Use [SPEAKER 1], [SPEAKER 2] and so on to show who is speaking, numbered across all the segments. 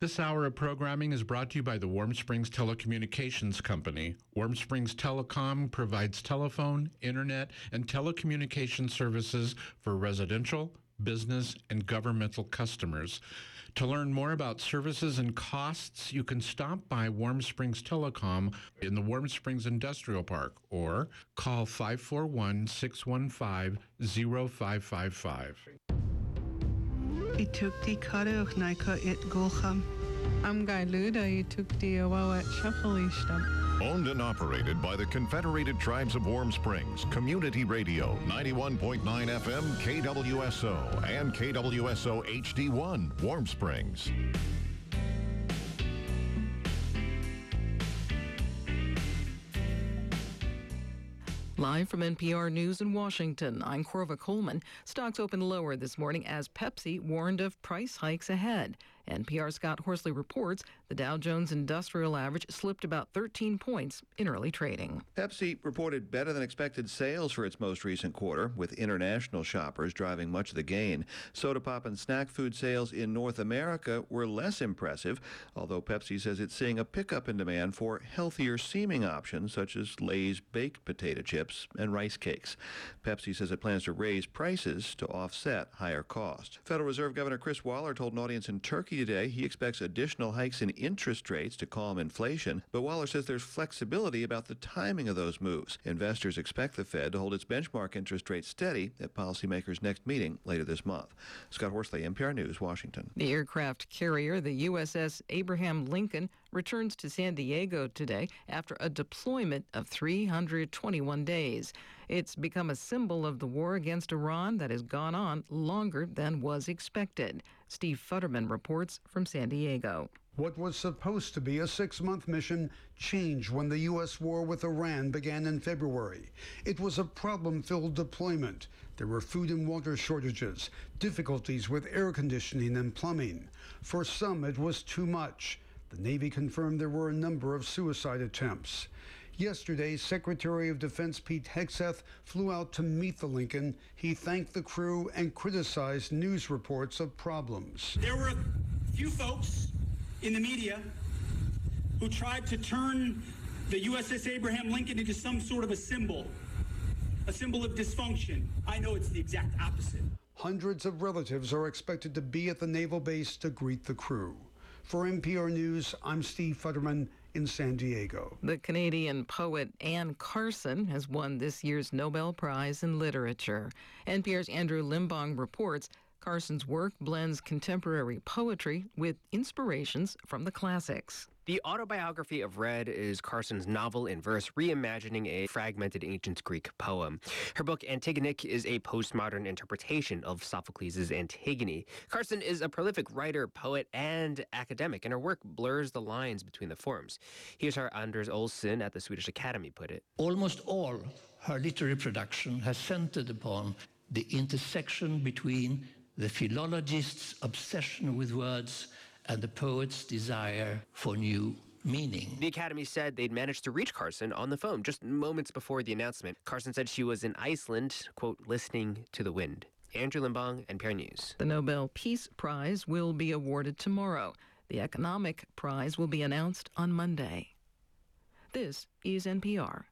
[SPEAKER 1] This hour of programming is brought to you by the Warm Springs Telecommunications Company. Warm Springs Telecom provides telephone, internet, and telecommunication services for residential, business, and governmental customers. To learn more about services and costs, you can stop by Warm Springs Telecom in the Warm Springs Industrial Park or call 541-615-0555.
[SPEAKER 2] Itukti Karuch Naika It Golham.
[SPEAKER 3] Am Gailuda Itukti Awawat Shafalishtam.
[SPEAKER 4] Owned and operated by the Confederated Tribes of Warm Springs, Community Radio, 91.9 FM, KWSO, and KWSO HD1, Warm Springs.
[SPEAKER 5] Live from NPR News in Washington, I'm Corva Coleman. Stocks opened lower this morning as Pepsi warned of price hikes ahead. NPR's Scott Horsley reports the Dow Jones Industrial Average slipped about 13 points in early trading.
[SPEAKER 6] Pepsi reported better than expected sales for its most recent quarter, with international shoppers driving much of the gain. Soda pop and snack food sales in North America were less impressive, although Pepsi says it's seeing a pickup in demand for healthier seeming options such as Lay's baked potato chips and rice cakes. Pepsi says it plans to raise prices to offset higher costs. Federal Reserve Governor Chris Waller told an audience in Turkey today he expects additional hikes in interest rates to calm inflation, but Waller says there's flexibility about the timing of those moves. Investors expect the Fed to hold its benchmark interest rate steady at policymakers' next meeting later this month. Scott Horsley, NPR News, Washington.
[SPEAKER 5] The aircraft carrier, the USS Abraham Lincoln, returns to San Diego today after a deployment of 321 days. It's become a symbol of the war against Iran that has gone on longer than was expected. Steve Futterman reports from San Diego.
[SPEAKER 7] What was supposed to be a 6-month mission changed when the U.S. war with Iran began in February. It was a problem-filled deployment. There were food and water shortages, difficulties with air conditioning and plumbing. For some, it was too much. The Navy confirmed there were a number of suicide attempts. Yesterday, Secretary of Defense Pete Hegseth flew out to meet the Lincoln. He thanked the crew and criticized news reports of problems.
[SPEAKER 8] There were a few folks in the media who tried to turn the USS Abraham Lincoln into some sort of a symbol of dysfunction. I know it's the exact opposite.
[SPEAKER 7] Hundreds of relatives are expected to be at the naval base to greet the crew. For NPR News, I'm Steve Futterman in San Diego.
[SPEAKER 5] The Canadian poet Anne Carson has won this year's Nobel Prize in Literature. NPR's Andrew Limbong reports Carson's work blends contemporary poetry with inspirations from the classics.
[SPEAKER 9] The autobiography of Red is Carson's novel in verse reimagining a fragmented ancient Greek poem. Her book Antigonic is a postmodern interpretation of Sophocles' Antigone. Carson is a prolific writer, poet, and academic, and her work blurs the lines between the forms. Here's how Anders Olsson at the Swedish Academy put it.
[SPEAKER 10] Almost all her literary production has centered upon the intersection between the philologist's obsession with words and the poet's desire for new meaning.
[SPEAKER 9] The Academy said they'd managed to reach Carson on the phone just moments before the announcement. Carson said she was in Iceland, quote, listening to the wind. Andrew Limbong, NPR News.
[SPEAKER 5] The Nobel Peace Prize will be awarded tomorrow. The Economic Prize will be announced on Monday. This is NPR.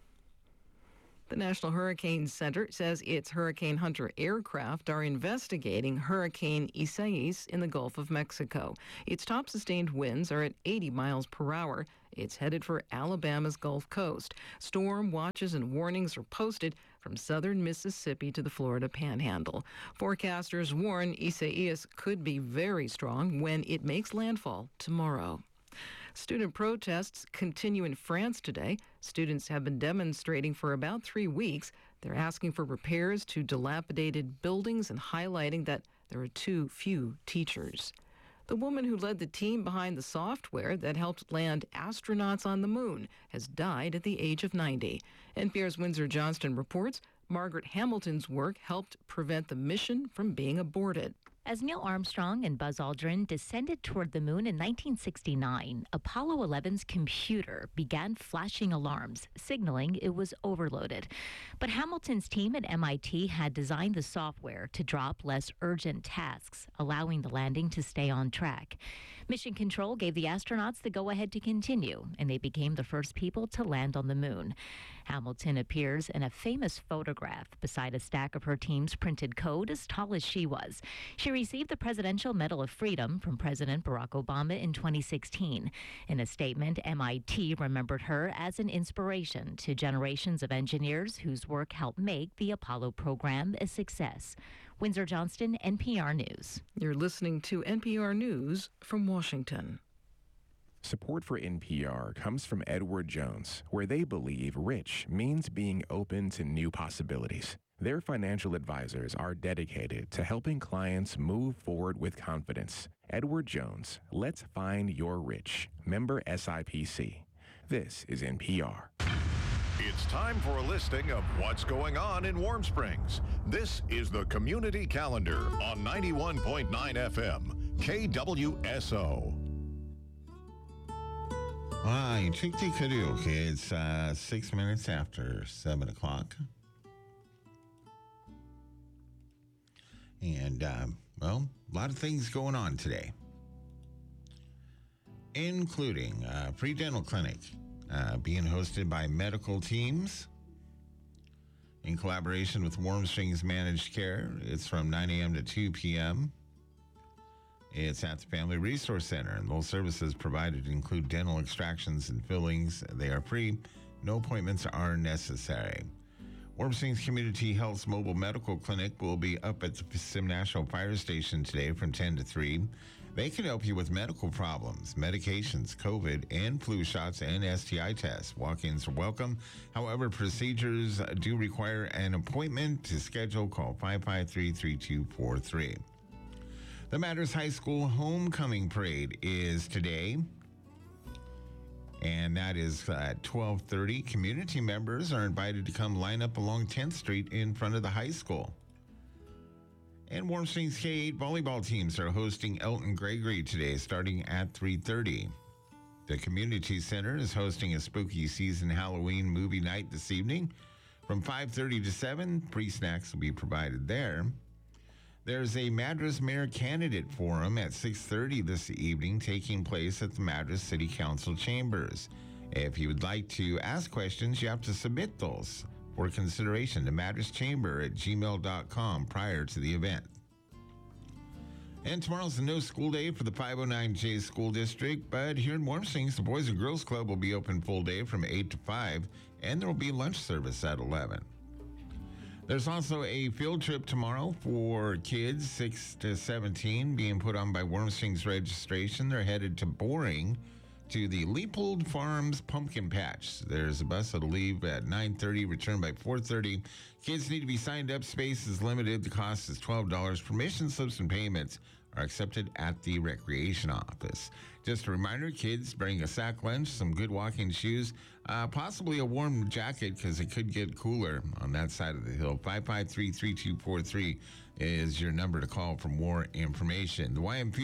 [SPEAKER 5] The National Hurricane Center says its Hurricane Hunter aircraft are investigating Hurricane Isaias in the Gulf of Mexico. Its top sustained winds are at 80 miles per hour. It's headed for Alabama's Gulf Coast. Storm watches and warnings are posted from southern Mississippi to the Florida Panhandle. Forecasters warn Isaias could be very strong when it makes landfall tomorrow. Student protests continue in France today. Students have been demonstrating for about 3 weeks. They're asking for repairs to dilapidated buildings and highlighting that there are too few teachers. The woman who led the team behind the software that helped land astronauts on the moon has died at the age of 90. NPR's Windsor Johnston reports Margaret Hamilton's work helped prevent the mission from being aborted.
[SPEAKER 11] As Neil Armstrong and Buzz Aldrin descended toward the moon in 1969, Apollo 11's computer began flashing alarms, signaling it was overloaded. But Hamilton's team at MIT had designed the software to drop less urgent tasks, allowing the landing to stay on track. Mission Control gave the astronauts the go-ahead to continue, and they became the first people to land on the moon. Hamilton appears in a famous photograph beside a stack of her team's printed code as tall as she was. She received the Presidential Medal of Freedom from President Barack Obama in 2016. In a statement, MIT remembered her as an inspiration to generations of engineers whose work helped make the Apollo program a success. Windsor Johnston, NPR News.
[SPEAKER 5] You're listening to NPR News from Washington.
[SPEAKER 12] Support for NPR comes from Edward Jones, where they believe rich means being open to new possibilities. Their financial advisors are dedicated to helping clients move forward with confidence. Edward Jones, let's find your rich. Member SIPC. This is NPR.
[SPEAKER 4] It's time for a listing of what's going on in Warm Springs. This is the Community Calendar on 91.9 FM, KWSO.
[SPEAKER 13] Hi, Chikti Karaoke. It's 6 minutes after 7 o'clock. And, well, a lot of things going on today, including a free dental clinic being hosted by medical teams in collaboration with Warm Springs Managed Care. It's from 9 a.m. to 2 p.m. It's at the Family Resource Center, and those services provided include dental extractions and fillings. They are free. No appointments are necessary. Warm Springs Community Health's mobile medical clinic will be up at the Sim National Fire Station today from 10 to 3. They can help you with medical problems, medications, COVID and flu shots, and STI tests. Walk-ins are welcome. However, procedures do require an appointment. To schedule, call 553-3243. The Matters High School Homecoming Parade is today, and that is at 12:30. Community members are invited to come line up along 10th Street in front of the high school. And Warm Springs K-8 volleyball teams are hosting Elton Gregory today, starting at 3:30. The Community Center is hosting a spooky season Halloween movie night this evening from 5:30 to 7. Free snacks will be provided there. There's a Madras Mayor Candidate Forum at 6:30 this evening taking place at the Madras City Council chambers. If you would like to ask questions, you have to submit those for consideration to madraschamber@gmail.com prior to the event. And tomorrow's the no school day for the 509J School District, but here in Warm Springs, the Boys and Girls Club will be open full day from 8 to 5, and there will be lunch service at 11. There's also a field trip tomorrow for kids 6 to 17 being put on by Warm Springs Registration. They're headed to Boring to the Leopold Farms Pumpkin Patch. There's a bus that'll leave at 9:30, return by 4:30. Kids need to be signed up. Space is limited. The cost is $12. Permission slips and payments are accepted at the Recreation Office. Just a reminder, kids, bring a sack lunch, some good walking shoes, possibly a warm jacket because it could get cooler on that side of the hill. 553-3243 is your number to call for more information. The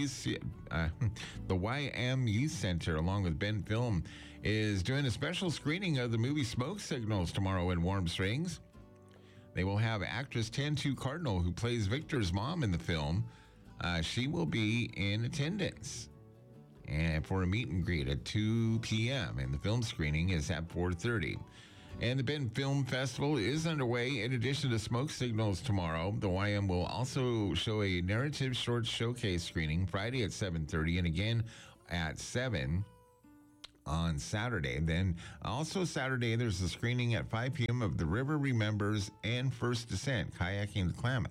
[SPEAKER 13] YM Youth Center, along with Ben Film, is doing a special screening of the movie Smoke Signals tomorrow in Warm Springs. They will have actress Tantu Cardinal, who plays Victor's mom in the film. She will be in attendance and for a meet and greet at 2 p.m. and the film screening is at 4:30. And the Ben Film Festival is underway. In addition to Smoke Signals tomorrow, the YM will also show a narrative short showcase screening Friday at 7:30 and again at 7 on Saturday. Then also Saturday, there's a screening at 5 p.m. of The River Remembers and First Descent, kayaking to Klamath.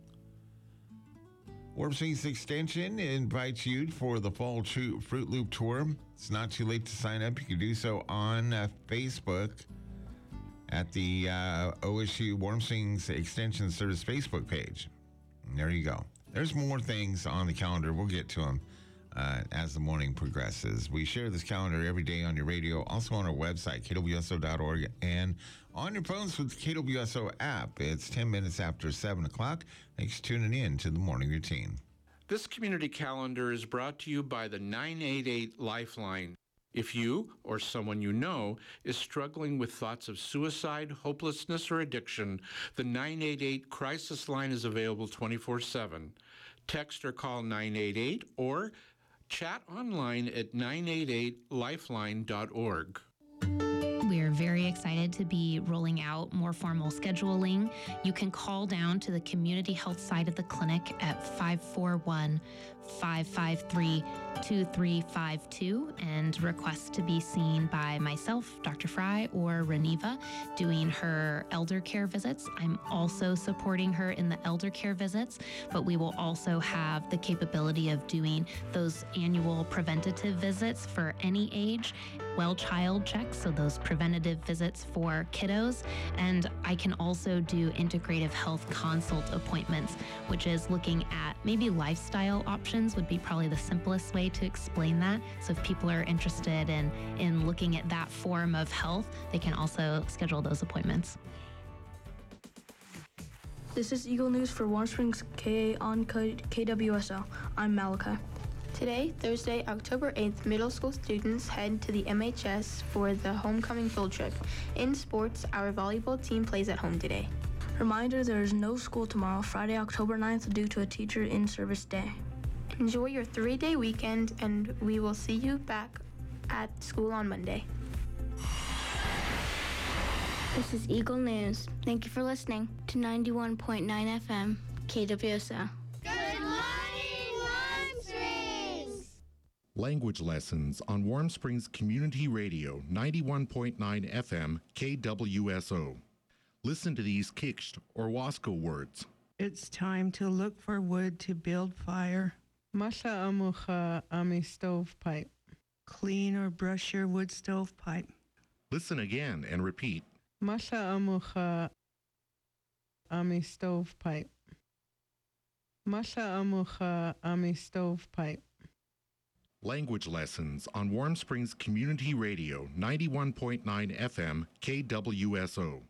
[SPEAKER 13] Warm Springs Extension invites you for the Fall Fruit Loop Tour. It's not too late to sign up. You can do so on Facebook at the OSU Warm Springs Extension Service Facebook page. And there you go. There's more things on the calendar. We'll get to them as the morning progresses. We share this calendar every day on your radio, also on our website, kwso.org, and on your phones with the KWSO app. It's 10 minutes after 7 o'clock. Thanks for tuning in to the morning routine.
[SPEAKER 1] This community calendar is brought to you by the 988 Lifeline. If you or someone you know is struggling with thoughts of suicide, hopelessness, or addiction, the 988 Crisis Line is available 24/7. Text or call 988 or Chat online at 988lifeline.org.
[SPEAKER 14] We're very excited to be rolling out more formal scheduling. You can call down to the community health side of the clinic at 541-553-2352 and request to be seen by myself, Dr. Fry, or Reniva doing her elder care visits. I'm also supporting her in the elder care visits, but we will also have the capability of doing those annual preventative visits for any age, well child checks, so those preventative visits for kiddos. And I can also do integrative health consult appointments, which is looking at maybe lifestyle options would be probably the simplest way to explain that. So if people are interested in looking at that form of health, they can also schedule those appointments.
[SPEAKER 15] This is Eagle News for Warm Springs KA on KWSO. I'm Malachi.
[SPEAKER 16] Today, Thursday, October 8th, middle school students head to the MHS for the homecoming field trip. In sports, our volleyball team plays at home today.
[SPEAKER 15] Reminder, there is no school tomorrow, Friday, October 9th, due to a teacher in service day.
[SPEAKER 16] Enjoy your 3-day weekend, and we will see you back at school on Monday.
[SPEAKER 17] This is Eagle News. Thank you for listening to 91.9 FM, KWSO.
[SPEAKER 1] Language lessons on Warm Springs Community Radio 91.9 FM KWSO. Listen to these Kikst or Wasco words.
[SPEAKER 2] It's time to look for wood to build fire.
[SPEAKER 3] Masha amucha ami stovepipe.
[SPEAKER 2] Clean or brush your wood stovepipe.
[SPEAKER 1] Listen again and repeat.
[SPEAKER 3] Masha amucha ami stovepipe. Masha amucha ami stovepipe.
[SPEAKER 1] Language lessons on Warm Springs Community Radio 91.9 FM KWSO.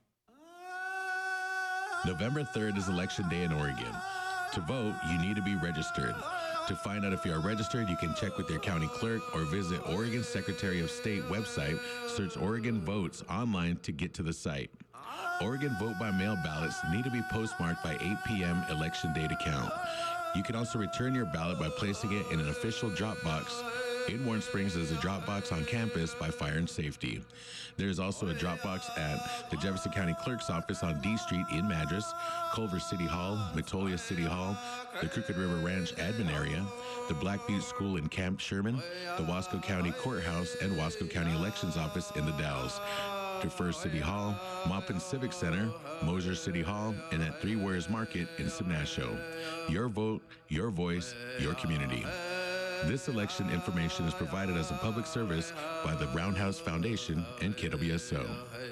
[SPEAKER 18] November 3rd is Election Day in Oregon. To vote, you need to be registered. To find out if you are registered, you can check with your county clerk or visit Oregon Secretary of State website, search Oregon Votes online to get to the site. Oregon vote-by-mail ballots need to be postmarked by 8 p.m. Election Day to count. You can also return your ballot by placing it in an official drop box. In Warm Springs, there's a drop box on campus by Fire and Safety. There is also a drop box at the Jefferson County Clerk's office on D Street in Madras, Culver City Hall, Metolia City Hall, the Crooked River Ranch admin area, the Black Butte School in Camp Sherman, the Wasco County Courthouse, and Wasco County Elections Office in the Dalles, to First City Hall, Maupin Civic Center, Moser City Hall, and at Three Warriors Market in Simnasho. Your vote, your voice, your community. This election information is provided as a public service by the Roundhouse Foundation and KWSO.